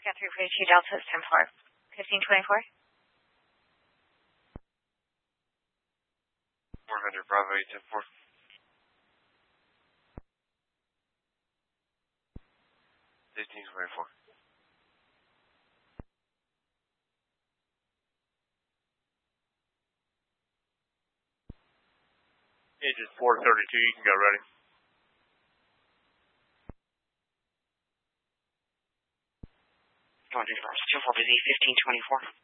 Got 342 Delta, it's 10-4. 1524. 400 Bravo 810-4. 1524. Engine 432, you can go ready. Going to reverse 24 busy 1524.